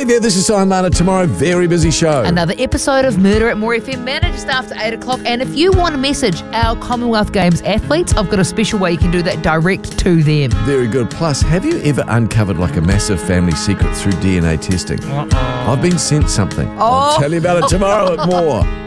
there, this is Simon Marner. Tomorrow, very busy show. Another episode of Murder at More FM Manor just after 8 o'clock. And if you want to message our Commonwealth Games athletes, I've got a special way you can do that direct to them. Very good. Plus, have you ever uncovered like a massive family secret through DNA testing? I've been sent something. I'll tell you about it tomorrow at More.